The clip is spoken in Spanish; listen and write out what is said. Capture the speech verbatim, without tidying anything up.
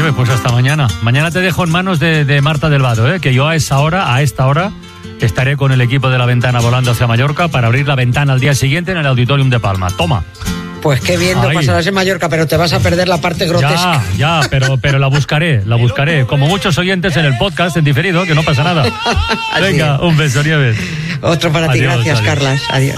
Nieves, pues hasta mañana. Mañana te dejo en manos de, de Marta del Vado, ¿eh? Que yo a esa hora, a esta hora, estaré con el equipo de La Ventana volando hacia Mallorca para abrir la ventana al día siguiente en el Auditorium de Palma. Toma. Pues qué bien lo pasarás en Mallorca, pero te vas a perder la parte grotesca. Ya, ya, pero, pero la buscaré, la buscaré. Como muchos oyentes en el podcast, en diferido, que no pasa nada. Venga, un beso, Nieves. Otro para ti, adiós, gracias, adiós. Carlas. Adiós.